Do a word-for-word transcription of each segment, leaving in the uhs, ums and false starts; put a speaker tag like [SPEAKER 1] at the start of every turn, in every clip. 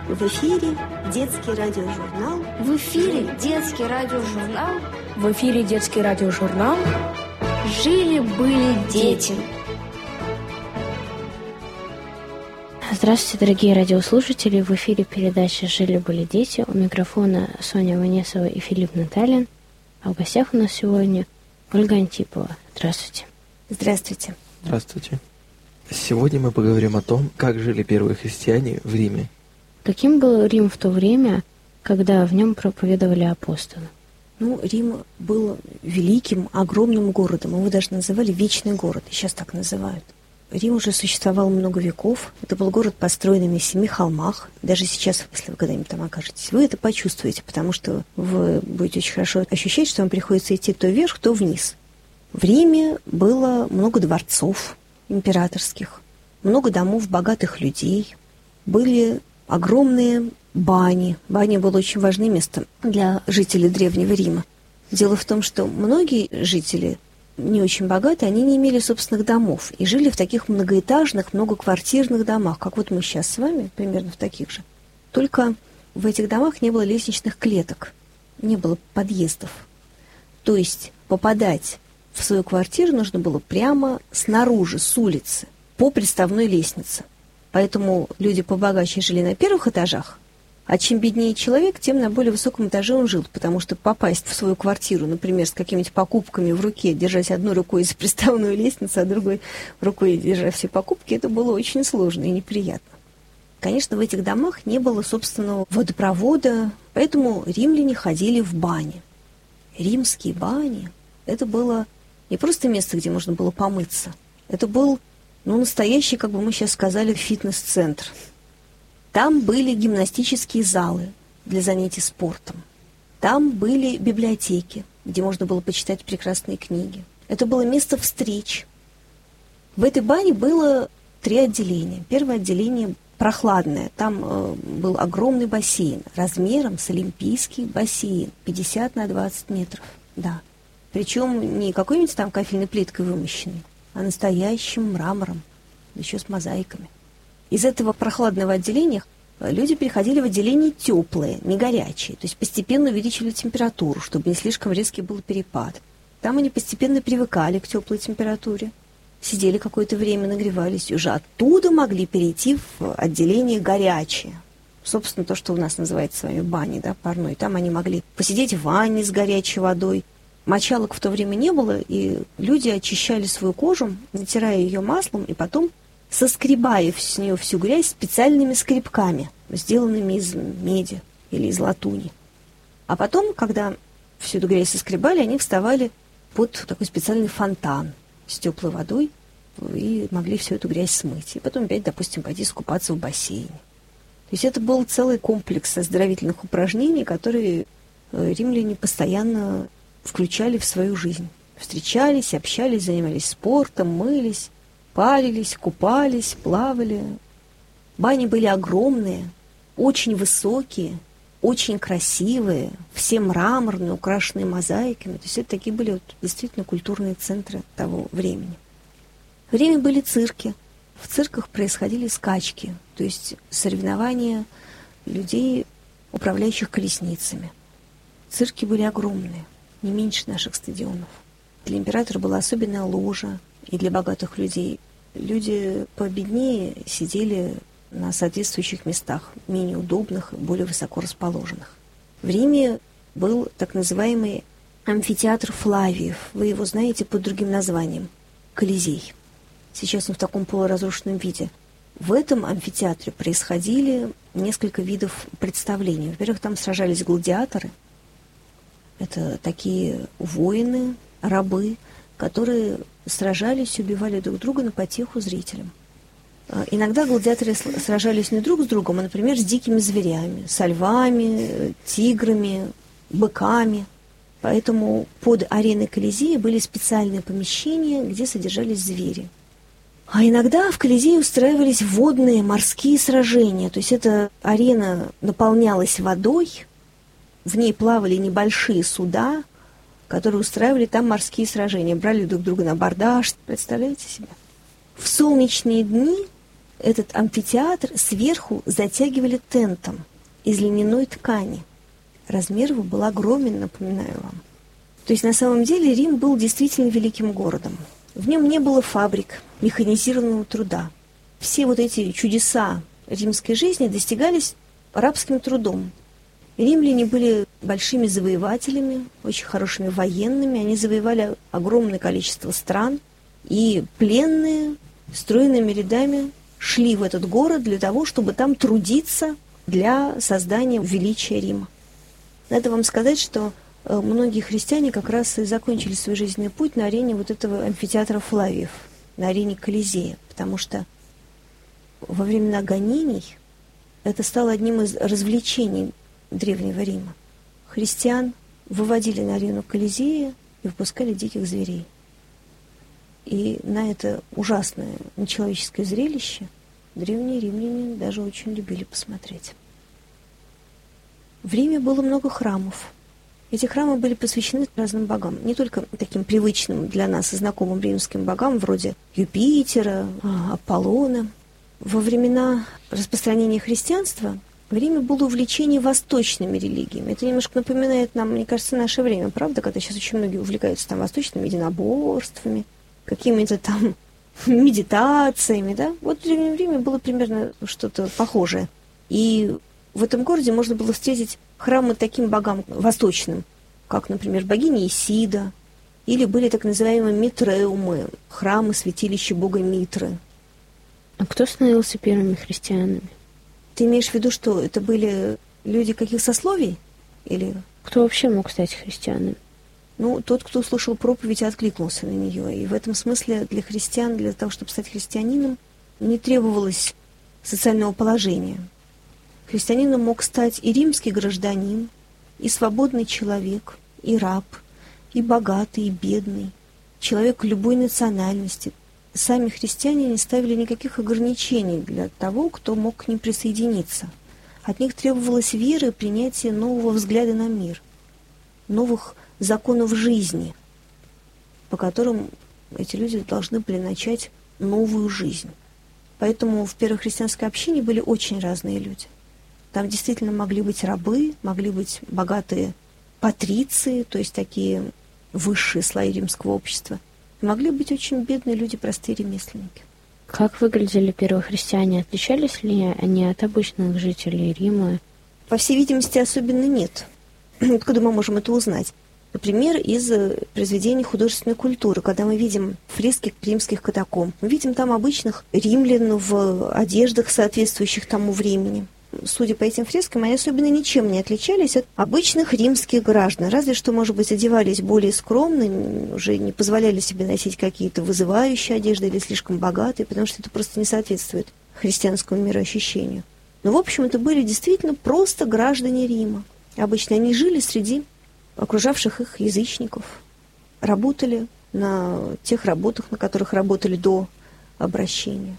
[SPEAKER 1] В эфире детский радиожурнал.
[SPEAKER 2] В эфире детский радиожурнал.
[SPEAKER 3] В эфире детский радиожурнал.
[SPEAKER 2] Жили-были дети.
[SPEAKER 4] Здравствуйте, дорогие радиослушатели. В эфире передача «Жили-были дети». У микрофона Соня Ванесова и Филипп Наталин. А в гостях у нас сегодня Ольга Антипова. Здравствуйте.
[SPEAKER 1] Здравствуйте.
[SPEAKER 5] Здравствуйте. Сегодня мы поговорим о том, как жили первые христиане в Риме.
[SPEAKER 4] Каким был Рим в то время, когда в нем проповедовали апостолы?
[SPEAKER 1] Ну, Рим был великим, огромным городом. Его даже называли «Вечный город», и сейчас так называют. Рим уже существовал много веков. Это был город, построенный на семи холмах. Даже сейчас, если вы когда-нибудь там окажетесь, вы это почувствуете, потому что вы будете очень хорошо ощущать, что вам приходится идти то вверх, то вниз. В Риме было много дворцов императорских, много домов богатых людей, были огромные бани. Бани было очень важное место для жителей Древнего Рима. Дело в том, что многие жители, не очень богатые, они не имели собственных домов и жили в таких многоэтажных, многоквартирных домах, как вот мы сейчас с вами, примерно в таких же. Только в этих домах не было лестничных клеток, не было подъездов. То есть попадать в свою квартиру нужно было прямо снаружи, с улицы, по приставной лестнице. Поэтому люди побогаче жили на первых этажах, а чем беднее человек, тем на более высоком этаже он жил, потому что попасть в свою квартиру, например, с какими-то покупками в руке, держась одной рукой за приставную лестницу, а другой рукой держа все покупки, это было очень сложно и неприятно. Конечно, в этих домах не было собственного водопровода, поэтому римляне ходили в бани. Римские бани – это было не просто место, где можно было помыться. Это был, ну, настоящий, как бы мы сейчас сказали, фитнес-центр. Там были гимнастические залы для занятий спортом. Там были библиотеки, где можно было почитать прекрасные книги. Это было место встреч. В этой бане было три отделения. Первое отделение прохладное. Там э, был огромный бассейн размером с олимпийский бассейн, пятьдесят на двадцать метров. Да. Причем не какой-нибудь там кафельной плиткой вымощенный, а настоящим мрамором, еще с мозаиками. Из этого прохладного отделения люди переходили в отделение теплое, не горячее, то есть постепенно увеличивали температуру, чтобы не слишком резкий был перепад. Там они постепенно привыкали к теплой температуре, сидели какое-то время, нагревались, и уже оттуда могли перейти в отделение горячее. Собственно, то, что у нас называется с вами баней, да, парной. Там они могли посидеть в ванне с горячей водой. Мочалок в то время не было, и люди очищали свою кожу, натирая ее маслом, и потом соскребая с нее всю грязь специальными скребками, сделанными из меди или из латуни. А потом, когда всю эту грязь соскребали, они вставали под такой специальный фонтан с теплой водой и могли всю эту грязь смыть. И потом опять, допустим, пойти искупаться в бассейне. То есть это был целый комплекс оздоровительных упражнений, которые римляне постоянно включали в свою жизнь. Встречались, общались, занимались спортом, мылись, парились, купались, плавали. Бани были огромные, очень высокие, очень красивые, все мраморные, украшенные мозаиками. То есть это такие были вот действительно культурные центры того времени. В Риме были цирки. В цирках происходили скачки, то есть соревнования людей, управляющих колесницами. Цирки были огромные, не меньше наших стадионов. Для императора была особенная ложа, и для богатых людей. Люди победнее сидели на соответствующих местах, менее удобных, более высоко расположенных. В Риме был так называемый амфитеатр Флавиев. Вы его знаете под другим названием – Колизей. Сейчас он в таком полуразрушенном виде. В этом амфитеатре происходили несколько видов представлений. Во-первых, там сражались гладиаторы. Это такие воины, рабы, которые сражались, убивали друг друга на потеху зрителям. Иногда гладиаторы сражались не друг с другом, а, например, с дикими зверями, со львами, тиграми, быками. Поэтому под ареной Колизея были специальные помещения, где содержались звери. А иногда в Колизее устраивались водные морские сражения. То есть эта арена наполнялась водой, в ней плавали небольшие суда, которые устраивали там морские сражения, брали друг друга на абордаж. Представляете себе? В солнечные дни этот амфитеатр сверху затягивали тентом из льняной ткани. Размер его был огромен, напоминаю вам. То есть на самом деле Рим был действительно великим городом. В нем не было фабрик, механизированного труда. Все вот эти чудеса римской жизни достигались рабским трудом. Римляне были большими завоевателями, очень хорошими военными. Они завоевали огромное количество стран. И пленные стройными рядами шли в этот город для того, чтобы там трудиться для создания величия Рима. Надо вам сказать, что многие христиане как раз и закончили свой жизненный путь на арене вот этого амфитеатра Флавиев, на арене Колизея, потому что во времена гонений это стало одним из развлечений Древнего Рима. Христиан выводили на арену Колизея и выпускали диких зверей. И на это ужасное нечеловеческое зрелище древние римляне даже очень любили посмотреть. В Риме было много храмов. Эти храмы были посвящены разным богам, не только таким привычным для нас и знакомым римским богам, вроде Юпитера, Аполлона. Во времена распространения христианства в Риме было увлечение восточными религиями. Это немножко напоминает нам, мне кажется, наше время, правда, когда сейчас очень многие увлекаются там восточными единоборствами, какими-то там медитациями, да? Вот в Древнем Риме было примерно что-то похожее. И в этом городе можно было встретить храмы таким богам восточным, как, например, богиня Исида, или были так называемые Митреумы, храмы, святилища бога Митры.
[SPEAKER 4] А кто становился первыми христианами?
[SPEAKER 1] Ты имеешь в виду, что это были люди каких сословий? Или...
[SPEAKER 4] Кто вообще мог стать христианином?
[SPEAKER 1] Ну, тот, кто услышал проповедь и откликнулся на нее. И в этом смысле для христиан, для того, чтобы стать христианином, не требовалось социального положения. Христианином мог стать и римский гражданин, и свободный человек, и раб, и богатый, и бедный, человек любой национальности. Сами христиане не ставили никаких ограничений для того, кто мог к ним присоединиться. От них требовалась вера и принятие нового взгляда на мир, новых законов жизни, по которым эти люди должны были начать новую жизнь. Поэтому в первой христианской общине были очень разные люди. Там действительно могли быть рабы, могли быть богатые патриции, то есть такие высшие слои римского общества. Могли быть очень бедные люди, простые ремесленники.
[SPEAKER 4] Как выглядели первые христиане? Отличались ли они от обычных жителей Рима?
[SPEAKER 1] По всей видимости, особенно нет. Откуда мы можем это узнать? Например, из произведений художественной культуры, когда мы видим фрески римских катакомб, мы видим там обычных римлян в одеждах, соответствующих тому времени. Судя по этим фрескам, они особенно ничем не отличались от обычных римских граждан. Разве что, может быть, одевались более скромно, уже не позволяли себе носить какие-то вызывающие одежды или слишком богатые, потому что это просто не соответствует христианскому мироощущению. Но, в общем, это были действительно просто граждане Рима. Обычно они жили среди окружавших их язычников, работали на тех работах, на которых работали до обращения.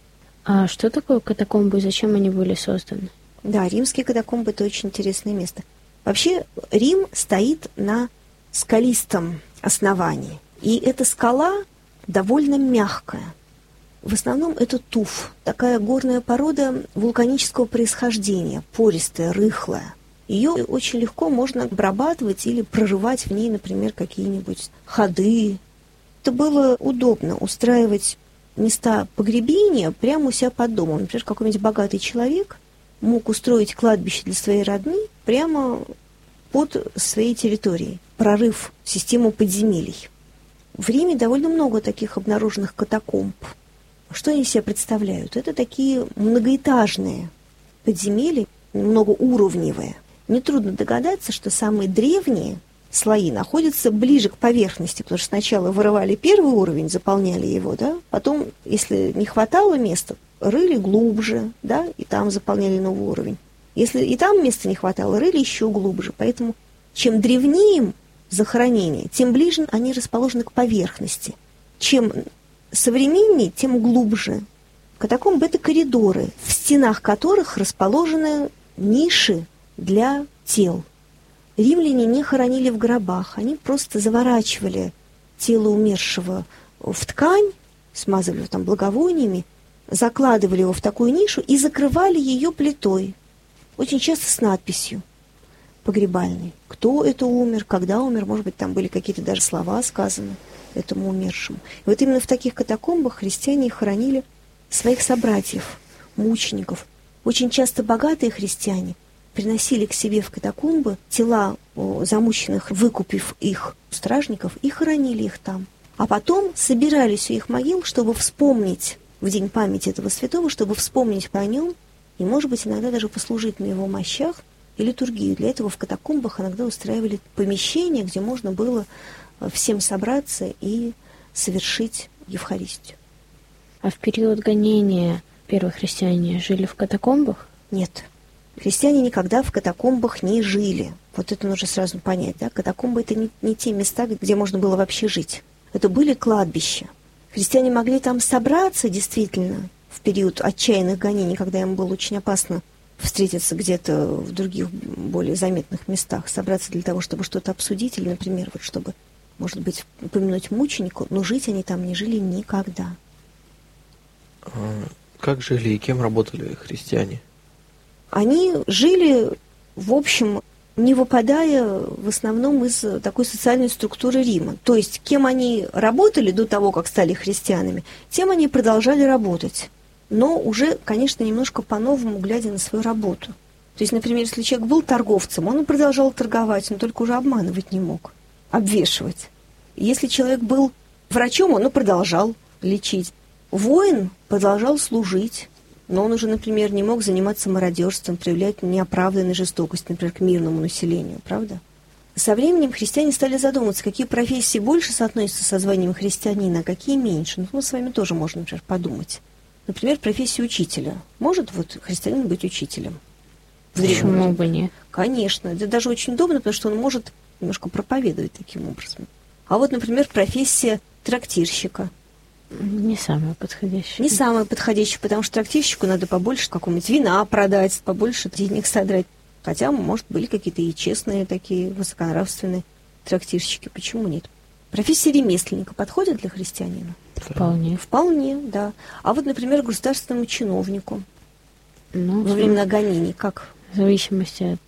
[SPEAKER 4] А что такое катакомбы и зачем они были созданы?
[SPEAKER 1] Да, римские катакомбы – это очень интересное место. Вообще, Рим стоит на скалистом основании. И эта скала довольно мягкая. В основном это туф, такая горная порода вулканического происхождения, пористая, рыхлая. Ее очень легко можно обрабатывать или прорывать в ней, например, какие-нибудь ходы. Это было удобно устраивать места погребения прямо у себя под домом. Например, какой-нибудь богатый человек мог устроить кладбище для своей родни прямо под своей территорией, прорыв систему подземелий. В Риме довольно много таких обнаруженных катакомб. Что они себе представляют? Это такие многоэтажные подземелья, многоуровневые. Нетрудно догадаться, что самые древние слои находятся ближе к поверхности, потому что сначала вырывали первый уровень, заполняли его, да, потом, если не хватало места, рыли глубже, да, и там заполняли новый уровень. Если и там места не хватало, рыли еще глубже. Поэтому чем древнее захоронение, тем ближе они расположены к поверхности. Чем современнее, тем глубже. Катакомбы – это коридоры, в стенах которых расположены ниши для тел. Римляне не хоронили в гробах, они просто заворачивали тело умершего в ткань, смазывали там благовониями закладывали его в такую нишу и закрывали ее плитой, очень часто с надписью погребальной. Кто это умер, когда умер, может быть, там были какие-то даже слова сказаны этому умершему. И вот именно в таких катакомбах христиане хоронили своих собратьев, мучеников. Очень часто богатые христиане приносили к себе в катакомбы тела замученных, выкупив их у стражников, и хоронили их там. А потом собирались у их могил, чтобы вспомнить в день памяти этого святого, чтобы вспомнить о нем, и, может быть, иногда даже послужить на его мощах и литургию. Для этого в катакомбах иногда устраивали помещения, где можно было всем собраться и совершить Евхаристию.
[SPEAKER 4] А в период гонения первые христиане жили в катакомбах?
[SPEAKER 1] Нет. Христиане никогда в катакомбах не жили. Вот это нужно сразу понять. Да? Катакомбы — это не, не те места, где можно было вообще жить. Это были кладбища. Христиане могли там собраться, действительно, в период отчаянных гонений, когда им было очень опасно встретиться где-то в других более заметных местах, собраться для того, чтобы что-то обсудить, или, например, вот чтобы, может быть, упомянуть мученику, но жить они там не жили никогда.
[SPEAKER 5] А как жили и кем работали христиане?
[SPEAKER 1] Они жили, в общем, не выпадая в основном из такой социальной структуры Рима. То есть, кем они работали до того, как стали христианами, тем они продолжали работать. Но уже, конечно, немножко по-новому, глядя на свою работу. То есть, например, если человек был торговцем, он продолжал торговать, но только уже обманывать не мог, обвешивать. Если человек был врачом, он и продолжал лечить. Воин продолжал служить, но он уже, например, не мог заниматься мародерством, проявлять неоправданную жестокость, например, к мирному населению, правда? Со временем христиане стали задумываться, какие профессии больше соотносятся со званием христианина, а какие меньше. Ну, мы с вами тоже можем, например, подумать. Например, профессия учителя. Может вот христианин быть учителем?
[SPEAKER 4] Почему бы нет?
[SPEAKER 1] Конечно. Это даже очень удобно, потому что он может немножко проповедовать таким образом. А вот, например, профессия трактирщика.
[SPEAKER 4] Не самая подходящая.
[SPEAKER 1] Не самая подходящая, потому что трактирщику надо побольше какого-нибудь вина продать, побольше денег содрать. Хотя, может, были какие-то и честные такие высоконравственные трактирщики. Почему нет? Профессия ремесленника подходит для христианина?
[SPEAKER 4] Вполне.
[SPEAKER 1] Вполне, да. А вот, например, государственному чиновнику
[SPEAKER 4] ну,
[SPEAKER 1] во времена гонений как?
[SPEAKER 4] В зависимости от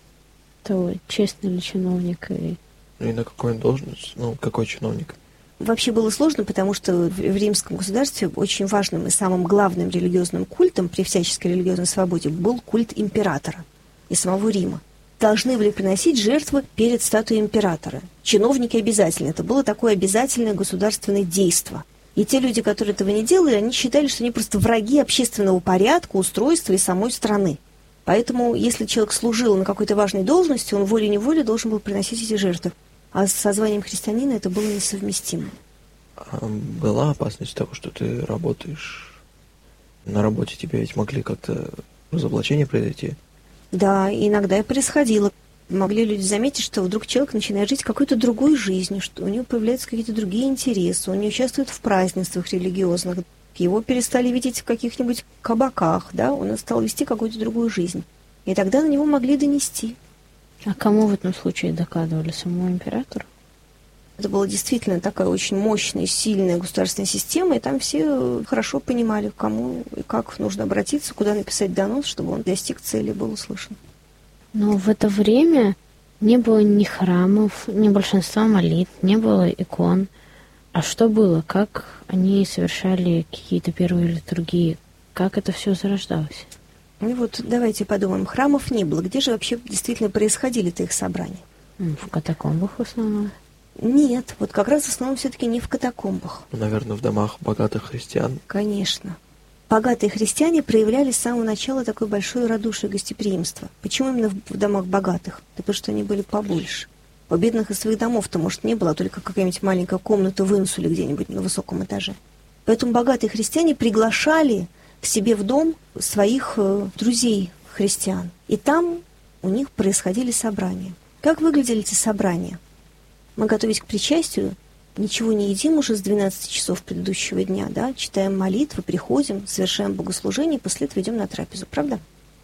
[SPEAKER 4] того, честный ли чиновник. И...
[SPEAKER 5] Ну и на какую должность? Ну, какой чиновник?
[SPEAKER 1] Вообще было сложно, потому что в римском государстве очень важным и самым главным религиозным культом при всяческой религиозной свободе был культ императора и самого Рима. Должны были приносить жертвы перед статуей императора. Чиновники обязательно. Это было такое обязательное государственное действо. И те люди, которые этого не делали, они считали, что они просто враги общественного порядка, устройства и самой страны. Поэтому, если человек служил на какой-то важной должности, он волей-неволей должен был приносить эти жертвы. А с званием христианина это было несовместимо.
[SPEAKER 5] А была опасность того, что ты работаешь на работе, тебе ведь могли как-то разоблачение произойти?
[SPEAKER 1] Да, иногда и происходило. Могли люди заметить, что вдруг человек начинает жить какой-то другой жизнью, что у него появляются какие-то другие интересы, он не участвует в празднествах религиозных, его перестали видеть в каких-нибудь кабаках, да, он стал вести какую-то другую жизнь. И тогда на него могли донести.
[SPEAKER 4] А кому в этом случае докладывали? Самому императору?
[SPEAKER 1] Это была действительно такая очень мощная, сильная государственная система, и там все хорошо понимали, к кому и как нужно обратиться, куда написать донос, чтобы он достиг цели и был услышан.
[SPEAKER 4] Но в это время не было ни храмов, ни большинства молитв, не было икон. А что было? Как они совершали какие-то первые литургии? Как это все зарождалось?
[SPEAKER 1] Ну вот давайте подумаем. Храмов не было. Где же вообще действительно происходили-то их собрания?
[SPEAKER 4] В катакомбах в основном.
[SPEAKER 1] Нет, вот как раз в основном все-таки не в катакомбах.
[SPEAKER 5] Ну, наверное, в домах богатых христиан.
[SPEAKER 1] Конечно. Богатые христиане проявляли с самого начала такое большое радушие и гостеприимство. Почему именно в домах богатых? Да потому что они были побольше. У бедных из своих домов-то, может, не было, а только какая-нибудь маленькая комната в инсуле где-нибудь на высоком этаже. Поэтому богатые христиане приглашали к себе в дом своих э, друзей христиан. И там у них происходили собрания. Как выглядели эти собрания? Мы, готовясь к причастию, ничего не едим уже с двенадцати часов предыдущего дня, да, читаем молитвы, приходим, совершаем богослужение, после этого идем на трапезу, правда?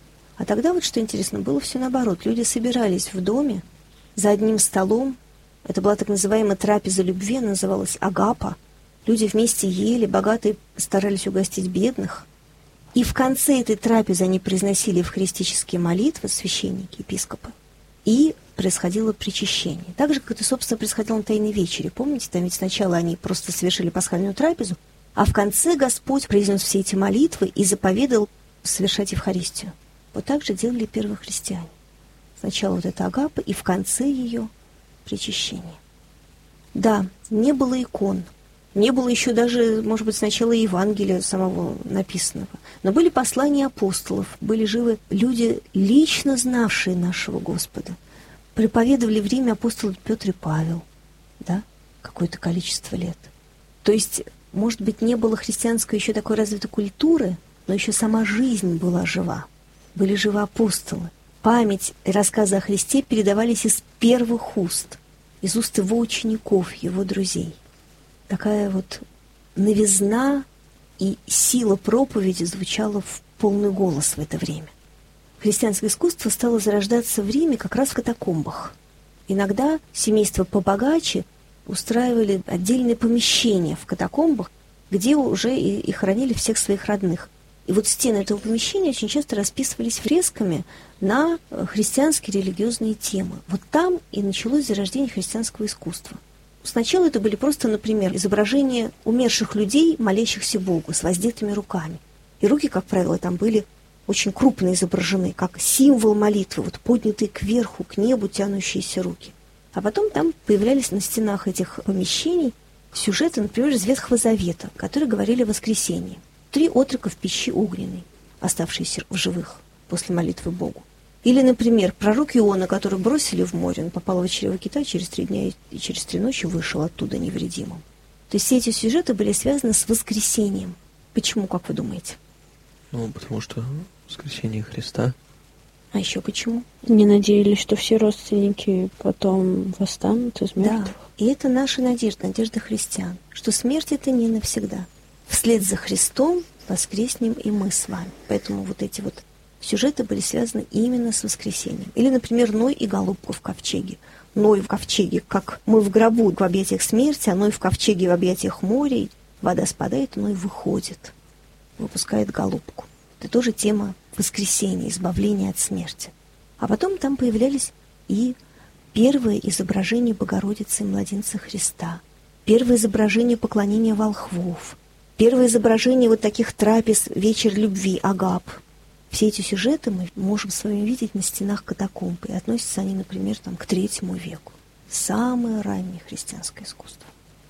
[SPEAKER 1] А тогда вот что интересно, было все наоборот. Люди собирались в доме за одним столом. Это была так называемая трапеза любви, она называлась агапа. Люди вместе ели, богатые старались угостить бедных. И в конце этой трапезы они произносили евхаристические молитвы, священники, епископы, и происходило причащение. Так же, как это, собственно, происходило на Тайной вечере. Помните, там ведь сначала они просто совершили пасхальную трапезу, а в конце Господь произнес все эти молитвы и заповедал совершать Евхаристию. Вот так же делали первые христиане. Сначала вот эта агапа, и в конце ее причащение. Да, не было икон, не было еще даже, может быть, сначала Евангелия самого написанного, но были послания апостолов, были живы люди, лично знавшие нашего Господа. Проповедовали в Риме апостолы Петр и Павел, да, какое-то количество лет. То есть, может быть, не было христианской еще такой развитой культуры, но еще сама жизнь была жива. Были живы апостолы. Память и рассказы о Христе передавались из первых уст, из уст его учеников, его друзей. Такая вот новизна и сила проповеди звучала в полный голос в это время. Христианское искусство стало зарождаться в Риме как раз в катакомбах. Иногда семейства побогаче устраивали отдельные помещения в катакомбах, где уже и, и хоронили всех своих родных. И вот стены этого помещения очень часто расписывались фресками на христианские религиозные темы. Вот там и началось зарождение христианского искусства. Сначала это были просто, например, изображения умерших людей, молящихся Богу, с воздетыми руками. И руки, как правило, там были очень крупно изображены, как символ молитвы, вот поднятые кверху, к небу тянущиеся руки. А потом там появлялись на стенах этих помещений сюжеты, например, из Ветхого Завета, которые говорили о воскресении. Три отрока в печи огненной, оставшиеся в живых после молитвы Богу. Или, например, пророк Иона, которого бросили в море, он попал в чрево кита, через три дня и через три ночи вышел оттуда невредимым. То есть все эти сюжеты были связаны с воскресением. Почему, как вы думаете?
[SPEAKER 5] Ну, потому что воскресение Христа.
[SPEAKER 1] А еще почему?
[SPEAKER 4] Не надеялись, что все родственники потом восстанут из мертвых.
[SPEAKER 1] Да, и это наша надежда, надежда христиан, что смерть — это не навсегда. Вслед за Христом воскреснем и мы с вами. Поэтому вот эти вот сюжеты были связаны именно с воскресением. Или, например, Ной и голубка в ковчеге. Ной в ковчеге, как мы в гробу в объятиях смерти, а Ной в ковчеге в объятиях моря. Вода спадает, Ной выходит, выпускает голубку. Это тоже тема воскресения, избавления от смерти. А потом там появлялись и первые изображения Богородицы и младенца Христа, первые изображения поклонения волхвов, первые изображения вот таких трапез «Вечер любви», агап. Все эти сюжеты мы можем с вами видеть на стенах катакомб, и относятся они, например, там, к третьему веку. Самое раннее христианское искусство.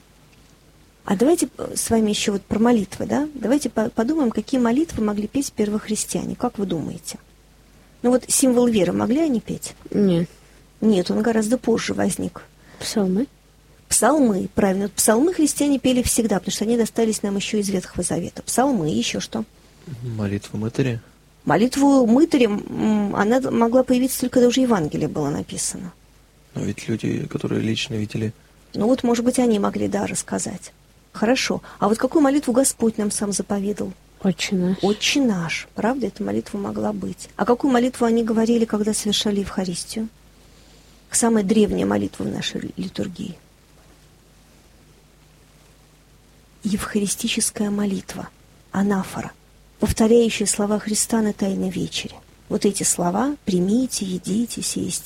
[SPEAKER 1] А давайте с вами еще вот про молитвы, да? Давайте подумаем, какие молитвы могли петь первохристиане. Как вы думаете? Ну вот символ веры могли они петь?
[SPEAKER 4] Нет.
[SPEAKER 1] Нет, он гораздо позже возник.
[SPEAKER 4] Псалмы?
[SPEAKER 1] Псалмы, правильно. Вот псалмы христиане пели всегда, потому что они достались нам еще из Ветхого Завета. Псалмы, еще что?
[SPEAKER 5] Молитва мытаря.
[SPEAKER 1] Молитву мытаря, она могла появиться только когда уже Евангелие было написано.
[SPEAKER 5] Но ведь люди, которые лично видели...
[SPEAKER 1] Ну вот, может быть, они могли, да, рассказать. Хорошо. А вот какую молитву Господь нам сам заповедал?
[SPEAKER 4] Отче наш.
[SPEAKER 1] Отче наш. Правда, эта молитва могла быть. А какую молитву они говорили, когда совершали Евхаристию? Самая древняя молитва в нашей литургии. Евхаристическая молитва. Анафора. Повторяющая слова Христа на Тайной вечере. Вот эти слова: «Примите, едите, сие есть